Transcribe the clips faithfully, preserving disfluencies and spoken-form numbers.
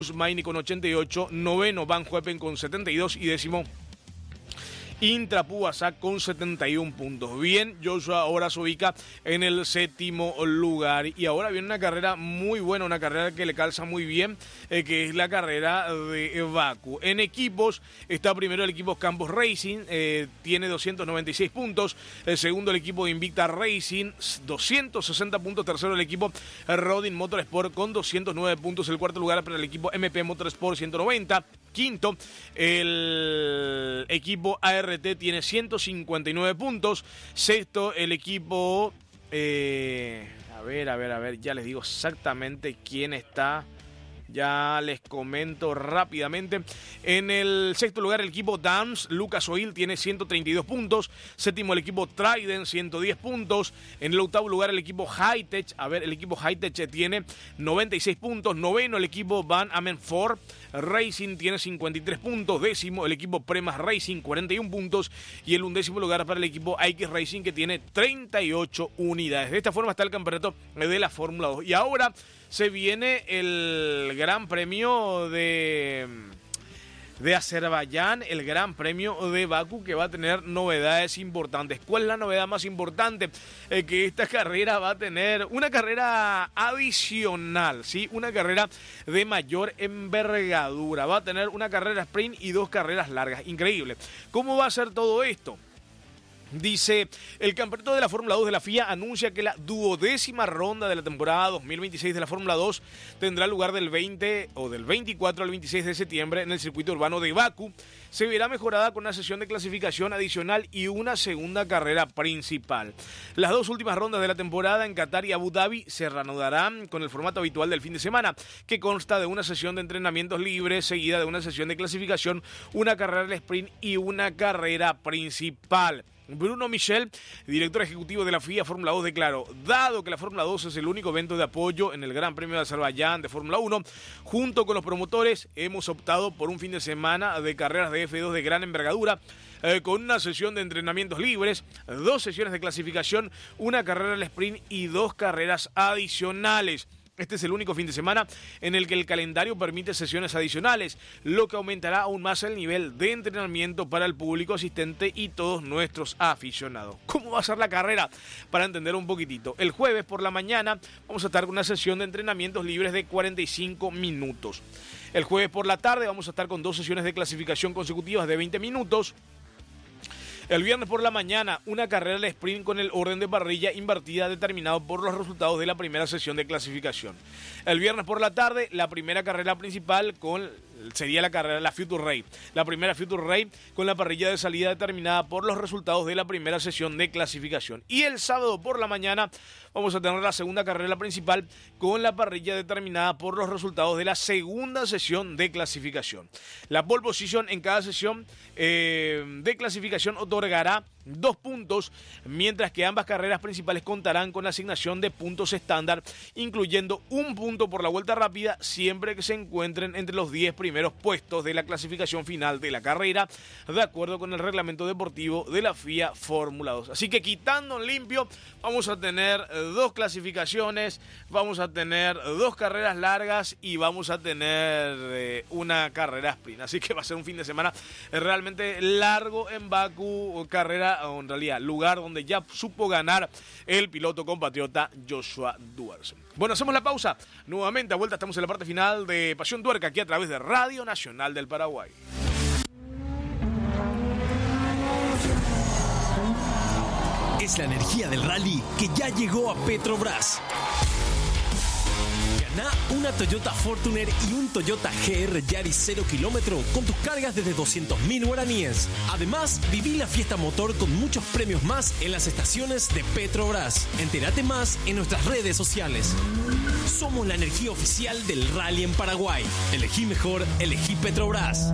Maini con ochenta y ocho, noveno Van Huepen con setenta y dos y décimo Intrapuasac con setenta y un puntos. Bien, Joshua ahora se ubica en el séptimo lugar y ahora viene una carrera muy buena, una carrera que le calza muy bien, eh, que es la carrera de Baku. En equipos está primero el equipo Campos Racing, eh, tiene doscientos noventa y seis puntos, el segundo el equipo Invicta Racing, doscientos sesenta puntos, tercero el equipo Rodin Motorsport con doscientos nueve puntos, el cuarto lugar para el equipo M P Motorsport ciento noventa, quinto el equipo A R T tiene ciento cincuenta y nueve puntos. Sexto, el equipo... Eh, a ver, a ver, a ver, ya les digo exactamente quién está. Ya les comento rápidamente. En el sexto lugar el equipo Dams, Lucas Oil tiene ciento treinta y dos puntos. Séptimo el equipo Trident, ciento diez puntos. En el octavo lugar el equipo Hightech. A ver, el equipo Hightech tiene noventa y seis puntos. Noveno el equipo Van Amen Ford Racing tiene cincuenta y tres puntos. Décimo el equipo Premas Racing, cuarenta y un puntos. Y el undécimo lugar para el equipo X Racing, que tiene treinta y ocho unidades. De esta forma está el campeonato de la Fórmula dos. Y ahora se viene el Gran Premio de, de Azerbaiyán, el Gran Premio de Bakú, que va a tener novedades importantes. ¿Cuál es la novedad más importante? Eh, que esta carrera va a tener una carrera adicional, ¿sí? Una carrera de mayor envergadura. Va a tener una carrera sprint y dos carreras largas. Increíble. ¿Cómo va a ser todo esto? Dice, el campeonato de la Fórmula dos de la F I A anuncia que la duodécima ronda de la temporada dos mil veintiséis de la Fórmula dos tendrá lugar del veinte o del veinticuatro al veintiséis de septiembre en el circuito urbano de Bakú. Se verá mejorada con una sesión de clasificación adicional y una segunda carrera principal. Las dos últimas rondas de la temporada en Qatar y Abu Dhabi se reanudarán con el formato habitual del fin de semana, que consta de una sesión de entrenamientos libres seguida de una sesión de clasificación, una carrera de sprint y una carrera principal. Bruno Michel, director ejecutivo de la F I A Fórmula dos, declaró: dado que la Fórmula dos es el único evento de apoyo en el Gran Premio de Azerbaiyán de Fórmula uno, junto con los promotores hemos optado por un fin de semana de carreras de F dos de gran envergadura, eh, con una sesión de entrenamientos libres, dos sesiones de clasificación, una carrera al sprint y dos carreras adicionales. Este es el único fin de semana en el que el calendario permite sesiones adicionales, lo que aumentará aún más el nivel de entrenamiento para el público asistente y todos nuestros aficionados. ¿Cómo va a ser la carrera? Para entender un poquitito. El jueves por la mañana vamos a estar con una sesión de entrenamientos libres de cuarenta y cinco minutos. El jueves por la tarde vamos a estar con dos sesiones de clasificación consecutivas de veinte minutos. El viernes por la mañana, una carrera de sprint con el orden de parrilla invertida determinado por los resultados de la primera sesión de clasificación. El viernes por la tarde, la primera carrera principal con sería la carrera, la Future Race. La primera Future Race con la parrilla de salida determinada por los resultados de la primera sesión de clasificación. Y el sábado por la mañana vamos a tener la segunda carrera principal con la parrilla determinada por los resultados de la segunda sesión de clasificación. La pole position en cada sesión eh, de clasificación otorgará dos puntos, mientras que ambas carreras principales contarán con asignación de puntos estándar, incluyendo un punto por la vuelta rápida, siempre que se encuentren entre los diez primeros puestos de la clasificación final de la carrera, de acuerdo con el reglamento deportivo de la F I A Fórmula dos. Así que quitando en limpio, vamos a tener dos clasificaciones, vamos a tener dos carreras largas y vamos a tener eh, una carrera sprint. Así que va a ser un fin de semana realmente largo en Bakú, carrera o en realidad lugar donde ya supo ganar el piloto compatriota Joshua Duerson. Bueno, hacemos la pausa. Nuevamente a vuelta, estamos en la parte final de Pasión Tuerca aquí a través de Radio Nacional del Paraguay. Es la energía del rally que ya llegó a Petrobras. Gana una Toyota Fortuner y un Toyota G R Yaris cero kilómetro con tus cargas desde doscientos mil guaraníes. Además, viví la fiesta motor con muchos premios más en las estaciones de Petrobras. Entérate más en nuestras redes sociales. Somos la energía oficial del rally en Paraguay. Elegí mejor, elegí Petrobras.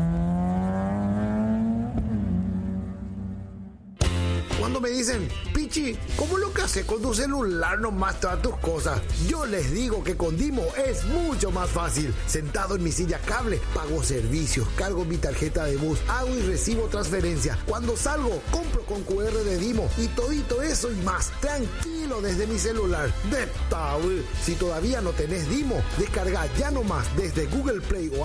Cuando me dicen, Pichi, ¿cómo lo que haces con tu celular nomás todas tus cosas? Yo les digo que con Dimo es mucho más fácil. Sentado en mi silla cable, pago servicios, cargo mi tarjeta de bus, hago y recibo transferencia. Cuando salgo, compro con cu erre de Dimo y todito eso y más. Tranquilo desde mi celular. De tabú. Si todavía no tenés Dimo, descarga ya nomás desde Google Play o